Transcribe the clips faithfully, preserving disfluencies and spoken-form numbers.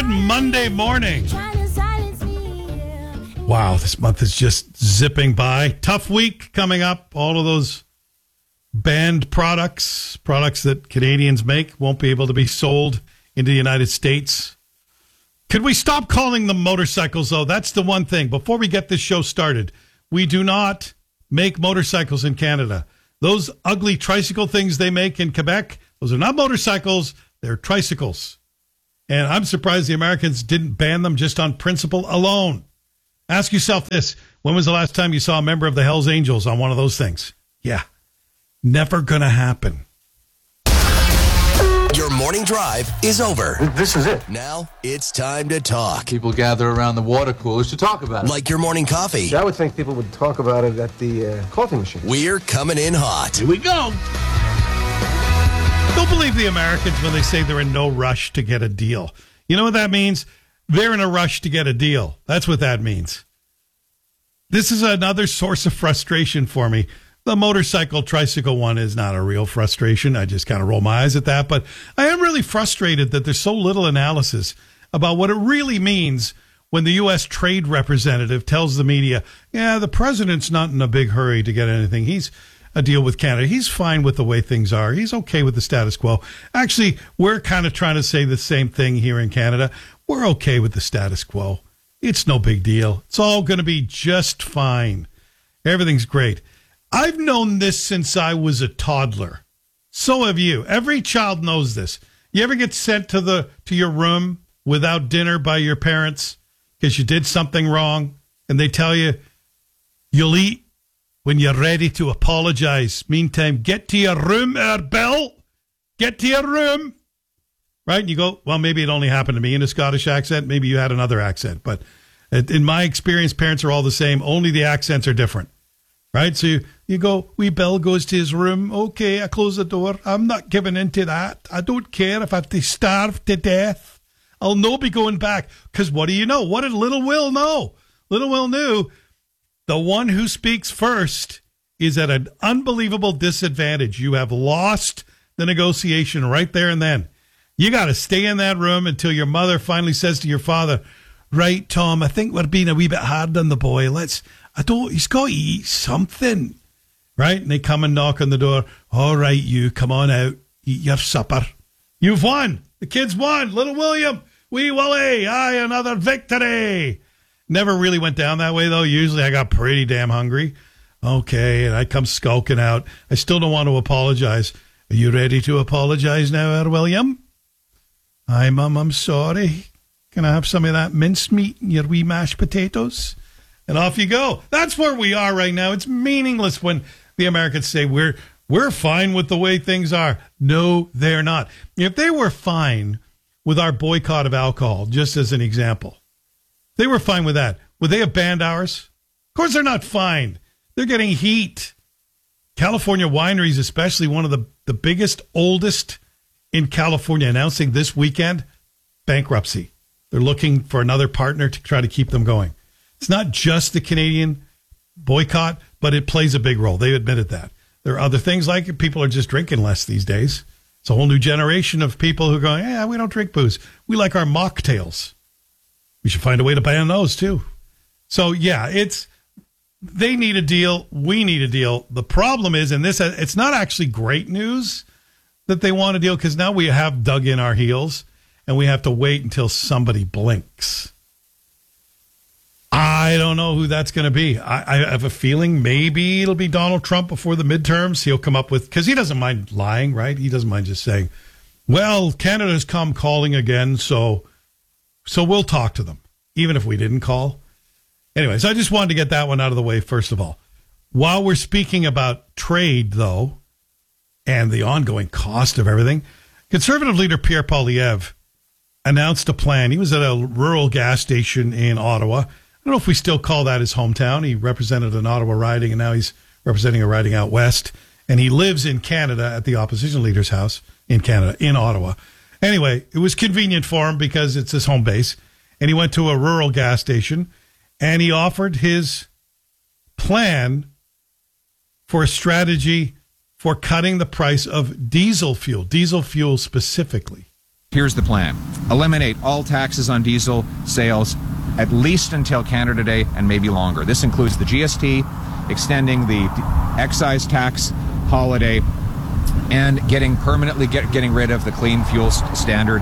Good Monday morning. Wow, this month is just zipping by. Tough week coming up. All of those banned products, products that Canadians make, won't be able to be sold into the United States. Could we stop calling them motorcycles, though? That's the one thing. Before we get this show started, we do not make motorcycles in Canada. Those ugly tricycle things they make in Quebec, those are not motorcycles, they're tricycles. And I'm surprised the Americans didn't ban them just on principle alone. Ask yourself this. When was the last time you saw a member of the Hells Angels on one of those things? Yeah. Never gonna happen. Your morning drive is over. This is it. Now it's time to talk. People gather around the water coolers to talk about it. Like your morning coffee. I would think people would talk about it at the uh, coffee machine. We're coming in hot. Here we go. Don't believe the Americans when they say they're in no rush to get a deal. You know what that means? They're in a rush to get a deal. That's what that means. This is another source of frustration for me. The motorcycle, tricycle one is not a real frustration. I just kind of roll my eyes at that. But I am really frustrated that there's so little analysis about what it really means when the U S trade representative tells the media, yeah, the president's not in a big hurry to get anything. He's a deal with Canada. He's fine with the way things are. He's okay with the status quo. Actually, we're kind of trying to say the same thing here in Canada. We're okay with the status quo. It's no big deal. It's all going to be just fine. Everything's great. I've known this since I was a toddler. So have you. Every child knows this. You ever get sent to the to your room without dinner by your parents because you did something wrong, and they tell you you'll eat when you're ready to apologize. Meantime, get to your room, Erbell. Get to your room. Right? And you go, well, maybe it only happened to me in a Scottish accent. Maybe you had another accent. But in my experience, parents are all the same. Only the accents are different. Right? So you, you go, wee Bill goes to his room. Okay, I close the door. I'm not giving into that. I don't care if I have to starve to death. I'll no be going back. Because what do you know? What did Little Will know? Little Will knew the one who speaks first is at an unbelievable disadvantage. You have lost the negotiation right there and then. You got to stay in that room until your mother finally says to your father, right, Tom, I think we're being a wee bit hard on the boy. Let's, I don't, he's got to eat something. Right? And they come and knock on the door. All right, you, come on out. Eat your supper. You've won. The kid's won. Little William, wee Willie, aye, another victory. Never really went down that way, though. Usually I got pretty damn hungry. Okay, and I come skulking out. I still don't want to apologize. Are you ready to apologize now, Er William? Hi, Mum, I'm sorry. Can I have some of that mincemeat and your wee mashed potatoes? And off you go. That's where we are right now. It's meaningless when the Americans say we're we're fine with the way things are. No, they're not. If they were fine with our boycott of alcohol, just as an example, they were fine with that. Would they have banned ours? Of course they're not fine. They're getting heat. California wineries, especially one of the, the biggest, oldest in California, announcing this weekend bankruptcy. They're looking for another partner to try to keep them going. It's not just the Canadian boycott, but it plays a big role. They admitted that. There are other things like people are just drinking less these days. It's a whole new generation of people who are going, yeah, we don't drink booze. We like our mocktails. We should find a way to ban those too. So yeah, it's, they need a deal. We need a deal. The problem is, and this, it's not actually great news that they want a deal because now we have dug in our heels and we have to wait until somebody blinks. I don't know who that's going to be. I, I have a feeling maybe it'll be Donald Trump before the midterms. He'll come up with, because he doesn't mind lying, right? He doesn't mind just saying, well, Canada's come calling again, so so we'll talk to them, even if we didn't call. Anyways, I just wanted to get that one out of the way, first of all. While we're speaking about trade, though, and the ongoing cost of everything, Conservative leader Pierre Poilievre announced a plan. He was at a rural gas station in Ottawa. I don't know if we still call that his hometown. He represented an Ottawa riding, and now he's representing a riding out west. And he lives in Canada at the opposition leader's house in Canada, in Ottawa. Anyway, it was convenient for him because it's his home base. And he went to a rural gas station, and he offered his plan for a strategy for cutting the price of diesel fuel, diesel fuel specifically. Here's the plan. eliminate all taxes on diesel sales, at least until Canada Day and maybe longer. This includes the G S T, extending the excise tax holiday, and getting permanently get, getting rid of the clean fuel standard.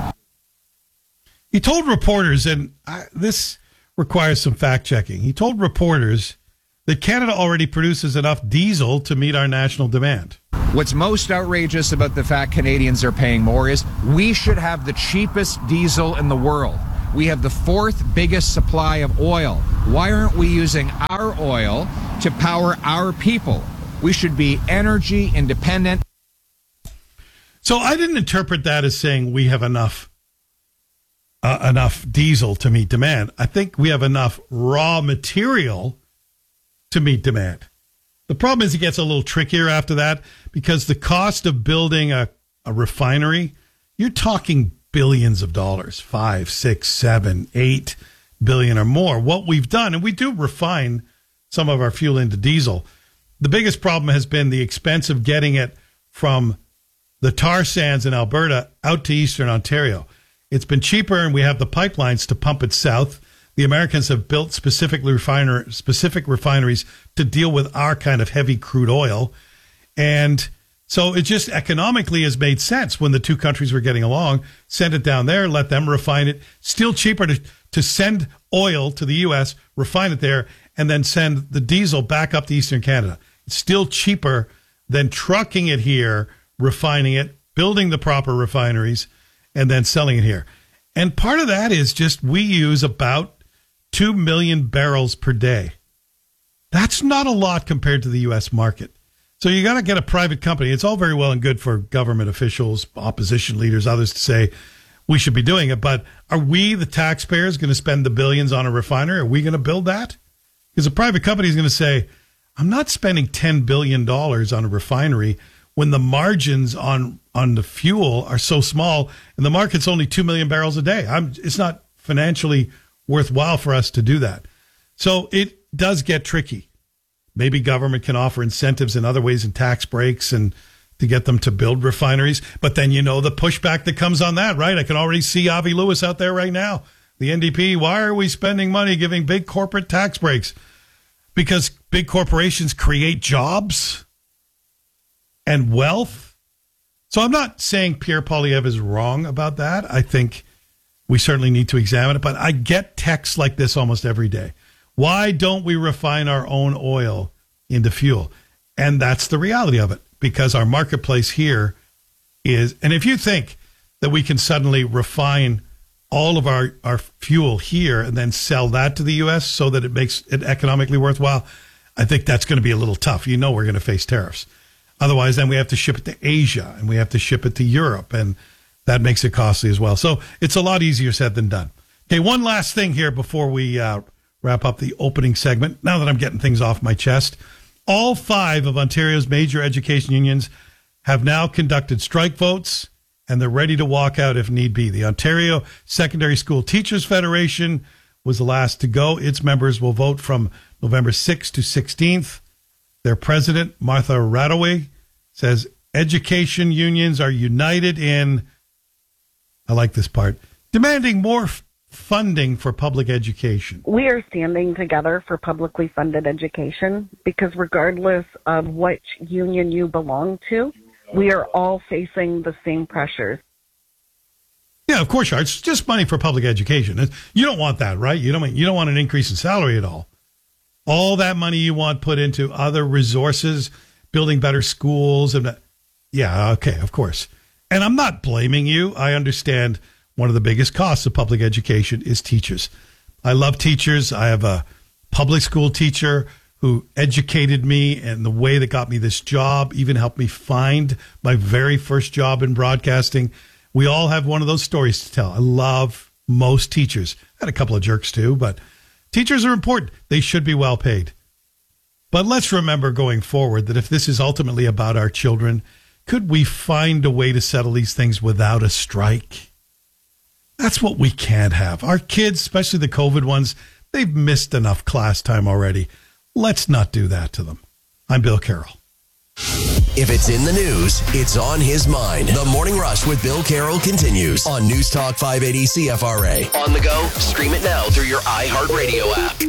He told reporters, and I, this requires some fact checking. He told reporters that Canada already produces enough diesel to meet our national demand. What's most outrageous about the fact Canadians are paying more is we should have the cheapest diesel in the world. We have the fourth biggest supply of oil. Why aren't we using our oil to power our people? We should be energy independent. So I didn't interpret that as saying we have enough uh, enough diesel to meet demand. I think we have enough raw material to meet demand. The problem is it gets a little trickier after that because the cost of building a, a refinery, you're talking billions of dollars, five, six, seven, eight billion or more. What we've done, and we do refine some of our fuel into diesel. The biggest problem has been the expense of getting it from the tar sands in Alberta out to Eastern Ontario. It's been cheaper, and we have the pipelines to pump it south. The Americans have built specific refiner, specific refineries to deal with our kind of heavy crude oil. And so it just economically has made sense when the two countries were getting along. Send it down there, let them refine it. Still cheaper to, to send oil to the U S, refine it there, and then send the diesel back up to Eastern Canada. It's still cheaper than trucking it here, refining it, building the proper refineries, and then selling it here. And part of that is just we use about two million barrels per day. That's not a lot compared to the U S market. So you got to get a private company. It's all very well and good for government officials, opposition leaders, others to say we should be doing it. But are we, the taxpayers, going to spend the billions on a refinery? Are we going to build that? Because a private company is going to say, I'm not spending ten billion dollars on a refinery when the margins on, on the fuel are so small and the market's only two million barrels a day. I'm, it's not financially worthwhile for us to do that. So it does get tricky. Maybe government can offer incentives in other ways and tax breaks and to get them to build refineries. But then, you know, the pushback that comes on that, right? I can already see Avi Lewis out there right now. The N D P, why are we spending money giving big corporate tax breaks? Because big corporations create jobs and wealth. So I'm not saying Pierre Poilievre is wrong about that. I think we certainly need to examine it. But I get texts like this almost every day. Why don't we refine our own oil into fuel? And that's the reality of it, because our marketplace here is, and if you think that we can suddenly refine all of our, our fuel here and then sell that to the U S so that it makes it economically worthwhile, I think that's going to be a little tough. You know, we're going to face tariffs. Otherwise, then we have to ship it to Asia and we have to ship it to Europe, and that makes it costly as well. So it's a lot easier said than done. Okay, one last thing here before we uh, wrap up the opening segment. Now that I'm getting things off my chest, all five of Ontario's major education unions have now conducted strike votes, and they're ready to walk out if need be. The Ontario Secondary School Teachers Federation was the last to go. Its members will vote from November sixth to sixteenth. Their president, Martha Radaway, says education unions are united in, I like this part, demanding more f- funding for public education. We are standing together for publicly funded education because regardless of which union you belong to, we are all facing the same pressures. Yeah, of course, it's just money for public education. You don't want that, right? You don't, you don't want an increase in salary at all. All that money you want put into other resources, building better schools. and Yeah, okay, of course. And I'm not blaming you. I understand one of the biggest costs of public education is teachers. I love teachers. I have a public school teacher who educated me and the way that got me this job, even helped me find my very first job in broadcasting. We all have one of those stories to tell. I love most teachers. I had a couple of jerks too, but teachers are important. They should be well paid. But let's remember going forward that if this is ultimately about our children, could we find a way to settle these things without a strike? That's what we can't have. Our kids, especially the COVID ones, they've missed enough class time already. Let's not do that to them. I'm Bill Carroll. If it's in the news, it's on his mind. The Morning Rush with Bill Carroll continues on News Talk five eighty C F R A. On the go, stream it now through your iHeartRadio app.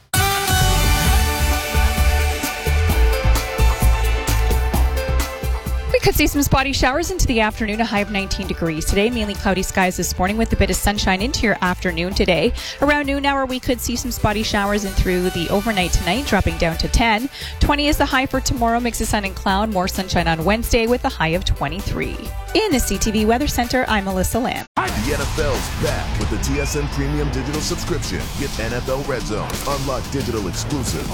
We could see some spotty showers into the afternoon, a high of nineteen degrees today. Mainly cloudy skies this morning with a bit of sunshine into your afternoon today. Around noon hour, we could see some spotty showers in through the overnight tonight, dropping down to ten. twenty is the high for tomorrow, mix of sun and cloud. More sunshine on Wednesday with a high of twenty-three. In the C T V Weather Center, I'm Melissa Lamb. The N F L's back with the T S N Premium Digital Subscription. Get N F L Red Zone, unlock digital exclusives,